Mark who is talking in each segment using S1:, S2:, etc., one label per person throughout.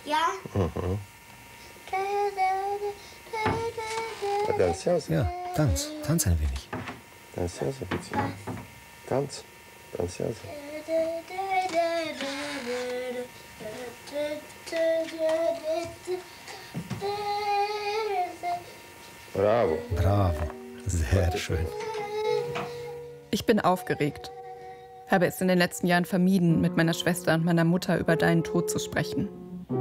S1: Ja?
S2: Mhm. Danseuse.
S3: Ja, tanz. Tanz ein wenig.
S2: Danseuse, bitte. Tanz. Danseuse. Bravo.
S3: Bravo. Sehr schön.
S4: Ich bin aufgeregt. Habe es in den letzten Jahren vermieden, mit meiner Schwester und meiner Mutter über deinen Tod zu sprechen.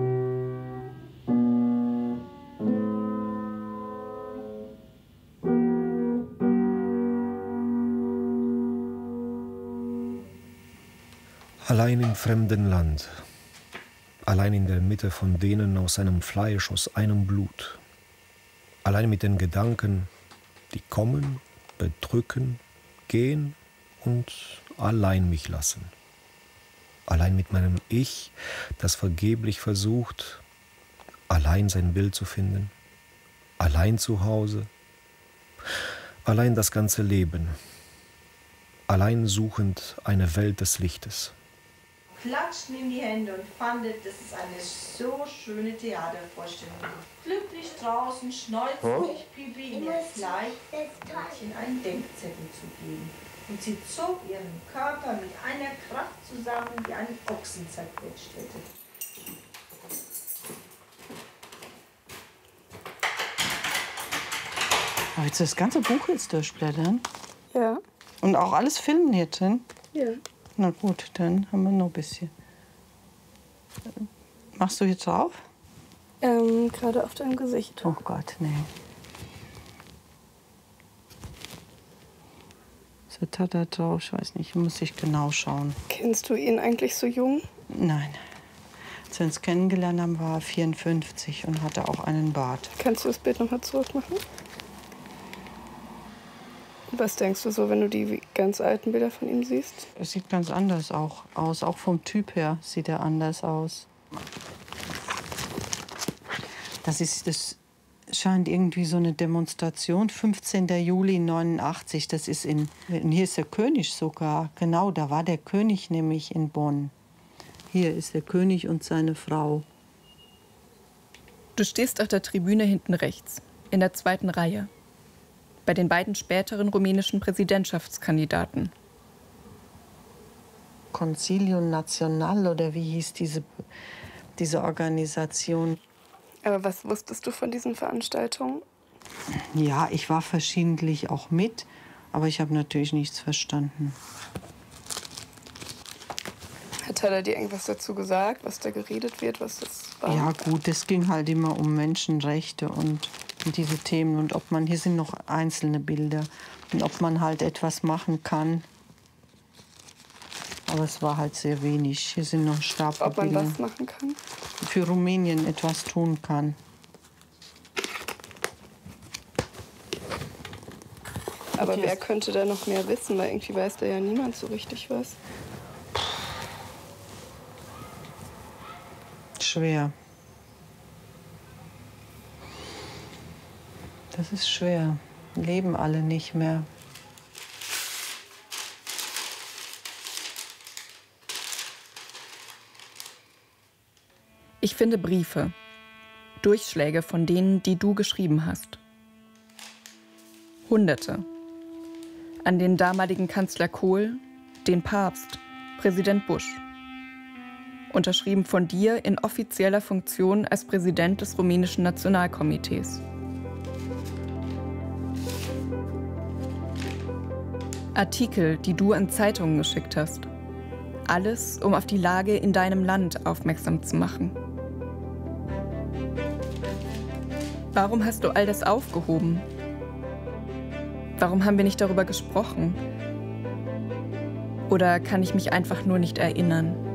S3: Allein im fremden Land. Allein in der Mitte von denen aus einem Fleisch, aus einem Blut. Allein mit den Gedanken, die kommen, bedrücken, gehen und allein mich lassen. Allein mit meinem Ich, das vergeblich versucht, allein sein Bild zu finden. Allein zu Hause. Allein das ganze Leben. Allein suchend eine Welt des Lichtes.
S5: Klatschten in die Hände und fandet, das ist eine so schöne Theatervorstellung. Glücklich draußen, schneuzen sich Pipi in ihr Kleid, Mädchen einen Denkzettel zu geben. Und sie zog ihren Körper mit einer Kraft zusammen, die einen Ochsen zerquetscht hätte.
S6: Aber jetzt das ganze Buch jetzt durchblättern?
S7: Ja.
S6: Und auch alles filmen hier drin?
S7: Ja.
S6: Na gut, dann haben wir noch ein bisschen. Machst du jetzt drauf?
S7: Gerade auf deinem Gesicht.
S6: Oh Gott, nee. So hat er drauf, ich weiß nicht, muss ich genau schauen.
S7: Kennst du ihn eigentlich so jung?
S6: Nein. Als wir uns kennengelernt haben, war er 54 und hatte auch einen Bart.
S7: Kannst du das Bild noch mal zurückmachen? Was denkst du so, wenn du die ganz alten Bilder von ihm siehst?
S6: Es sieht ganz anders aus. Auch vom Typ her sieht er anders aus. Das scheint irgendwie so eine Demonstration. 15. Juli 89, das ist und hier ist der König sogar. Genau, da war der König nämlich in Bonn. Hier ist der König und seine Frau.
S4: Du stehst auf der Tribüne hinten rechts, in der zweiten Reihe. Bei den beiden späteren rumänischen Präsidentschaftskandidaten.
S6: Concilio Nacional oder wie hieß diese Organisation?
S7: Aber was wusstest du von diesen Veranstaltungen?
S6: Ja, ich war verschiedentlich auch mit, aber ich habe natürlich nichts verstanden.
S7: Hat er dir irgendwas dazu gesagt, was da geredet wird, was das war?
S6: Ja gut, es ging halt immer um Menschenrechte und diese Themen und ob man, hier sind noch einzelne Bilder, und ob man halt etwas machen kann. Aber es war halt sehr wenig. Hier sind noch Stapel
S7: Ob man
S6: Bilder.
S7: was machen kann?
S6: Für Rumänien etwas tun kann.
S7: Aber wer könnte da noch mehr wissen? Weil irgendwie weiß da ja niemand so richtig was.
S6: Schwer. Das ist schwer. Leben alle nicht mehr.
S4: Ich finde Briefe, Durchschläge von denen, die du geschrieben hast. Hunderte. An den damaligen Kanzler Kohl, den Papst, Präsident Bush. Unterschrieben von dir in offizieller Funktion als Präsident des rumänischen Nationalkomitees. Artikel, die du an Zeitungen geschickt hast. Alles, um auf die Lage in deinem Land aufmerksam zu machen. Warum hast du all das aufgehoben? Warum haben wir nicht darüber gesprochen? Oder kann ich mich einfach nur nicht erinnern?